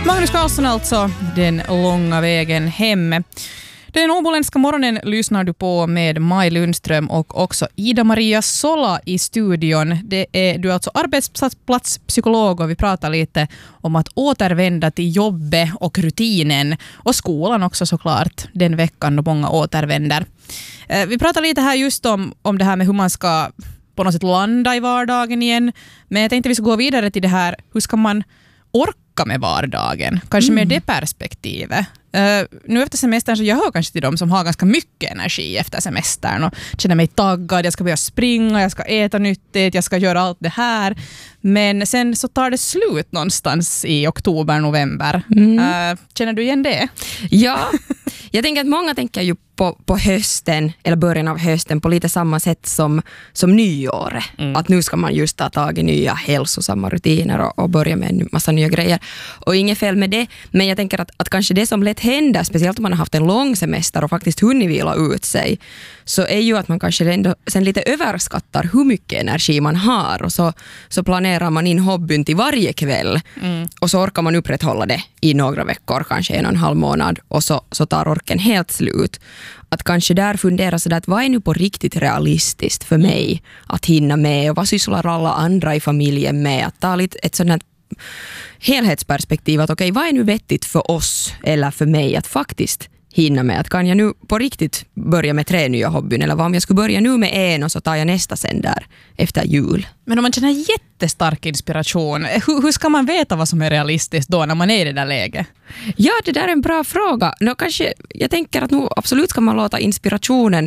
Magnus Carlsson alltså, Den långa vägen hem. Den åboländska morgonen lyssnar du på med Maj Lundström och också Ida-Maria Sola i studion. Du är alltså arbetsplatspsykolog och vi pratar lite om att återvända till jobbet och rutinen och skolan också såklart den veckan då många återvänder. Vi pratar lite här just om det här med hur man ska på något sätt landa i vardagen igen. Men jag tänkte vi ska gå vidare till det här, hur ska man orka med vardagen? Kanske med det perspektivet. Nu efter semestern så jag hör kanske till dem som har ganska mycket energi efter semestern och känner mig taggad, jag ska börja springa, jag ska äta nyttigt, jag ska göra allt det här. Men sen så tar det slut någonstans i oktober, november. Känner du igen det? Ja, jag tänker att många tänker ju på hösten eller början av hösten på lite samma sätt som nyåret. Att nu ska man just ta tag i nya hälsosamma rutiner och börja med en massa nya grejer. Och inget fel med det, men jag tänker att kanske det som lätt händer, speciellt om man har haft en lång semester och faktiskt hunnit vila ut sig, så är ju att man kanske ändå sen lite överskattar hur mycket energi man har och så planerar man in hobbyn till varje kväll och så orkar man upprätthålla det i några veckor, kanske 1,5 månad och så tar orken helt slut. Att kanske där fundera sådär att vad är nu på riktigt realistiskt för mig att hinna med och vad sysslar alla andra i familjen med, att ta lite ett sådant här helhetsperspektiv att okej, vad är nu vettigt för oss eller för mig att faktiskt hinna med, att kan jag nu på riktigt börja med 3 nya hobbyn eller vad om jag skulle börja nu med en och så tar jag nästa sen där efter jul. Men om man känner jättestark inspiration, hur ska man veta vad som är realistiskt då när man är i det där läget? Ja, det där är en bra fråga. Kanske, jag tänker att nu absolut ska man låta inspirationen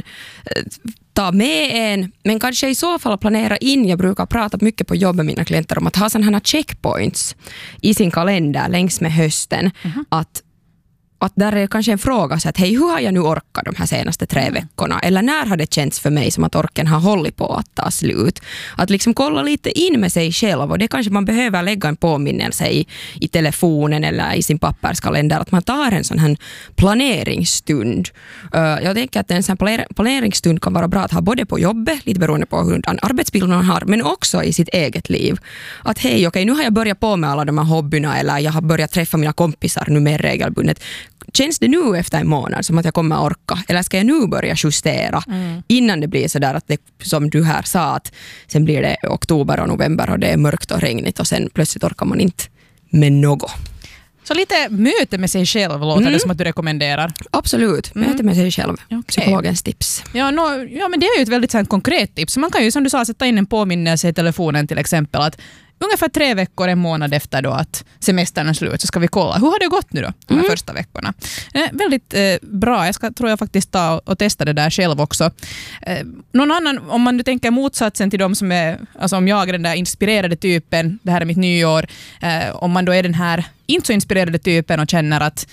ta med en, men kanske i så fall planera in, jag brukar prata mycket på jobb med mina klienter om att ha sådana här checkpoints i sin kalender längs med hösten, att där är kanske en fråga så att hej, hur har jag nu orkat de här senaste 3 veckorna? Eller när har det känts för mig som att orken har hållit på att ta slut? Att liksom kolla lite in med sig själv, och det kanske man behöver lägga en påminnelse i telefonen eller i sin papperskalender, att man tar en sån här planeringsstund. Jag tänker att en sån här planeringsstund kan vara bra att ha både på jobbet, lite beroende på hur arbetsbild man har, men också i sitt eget liv. Att hej, okej, nu har jag börjat på med alla de här hobbyerna eller jag har börjat träffa mina kompisar nu mer regelbundet. Känns det nu efter en månad som att jag kommer orka? Eller ska jag nu börja justera innan det blir så där att det, som du här sa, att sen blir det oktober och november och det är mörkt och regnigt och sen plötsligt orkar man inte med något. Så lite möte med sig själv låter det som att du rekommenderar. Absolut, möte med sig själv. Okay. Psykologens tips. Ja, men det är ju ett väldigt så här, konkret tips. Man kan ju som du sa sätta in en påminnelse i telefonen till exempel att ungefär 3 veckor, en månad efter då att semestern är slut så ska vi kolla. Hur har det gått nu då, de här första veckorna? Väldigt bra. Tror jag faktiskt ta och testa det där själv också. Någon annan, om man nu tänker motsatsen till de som är, alltså om jag är den där inspirerade typen, det här är mitt nyår, om man då är den här inte så inspirerade typen och känner att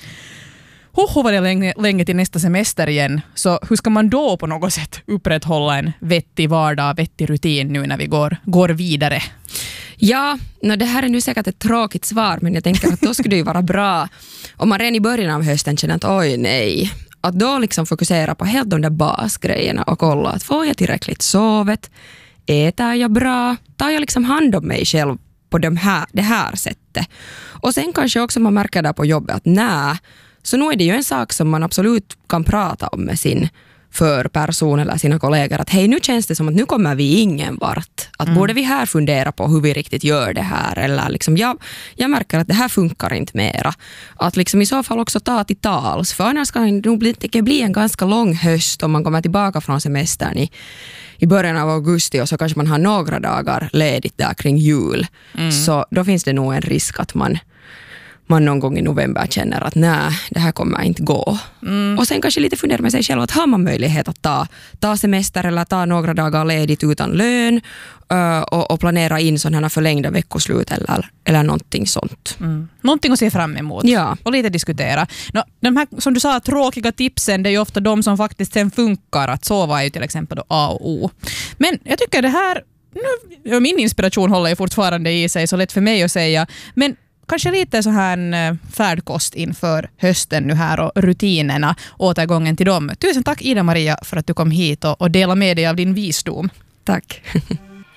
var det länge till nästa semester igen, så hur ska man då på något sätt upprätthålla en vettig vardag, vettig rutin nu när vi går vidare? Ja, det här är nu säkert ett tråkigt svar, men jag tänker att då skulle det ju vara bra om man redan i början av hösten känner att oj nej, att då liksom fokusera på helt de där basgrejerna och kolla att får jag tillräckligt sovet, äter jag bra, tar jag liksom hand om mig själv på det här sättet. Och sen kanske också man märker där på jobbet att så nu är det ju en sak som man absolut kan prata om med sin förperson eller sina kollegor, att hej, nu känns det som att nu kommer vi ingen vart. Att borde vi här fundera på hur vi riktigt gör det här, eller liksom jag märker att det här funkar inte mera. Att liksom i så fall också ta till tals, för annars kan det bli en ganska lång höst om man kommer tillbaka från semestern i början av augusti och så kanske man har några dagar ledigt där kring jul. Så då finns det nog en risk att man någon gång i november känner att nej, det här kommer inte gå. Och sen kanske lite fundera med sig själv att har man möjlighet att ta semester eller ta några dagar ledigt utan lön och planera in sådana förlängda veckoslut eller någonting sånt. Någonting att se fram emot och lite diskutera. De här, som du sa, tråkiga tipsen, det är ju ofta de som faktiskt sen funkar. Att sova är ju till exempel då A och O. Men jag tycker det här, min inspiration håller ju fortfarande i sig, så lätt för mig att säga, men kanske lite så här färdkost inför hösten nu här och rutinerna, återgången till dem. Tusen tack Ida-Maria för att du kom hit och delade med dig av din visdom. Tack.